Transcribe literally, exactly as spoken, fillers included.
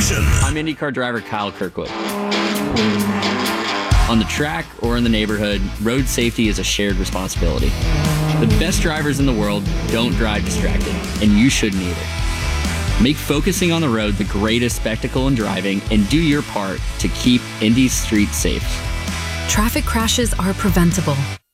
Nation. I'm IndyCar driver Kyle Kirkwood. On the track or in the neighborhood, road safety is a shared responsibility. The best drivers in the world don't drive distracted, and you shouldn't either. Make focusing on the road the greatest spectacle in driving and do your part to keep Indy's streets safe. Traffic crashes are preventable.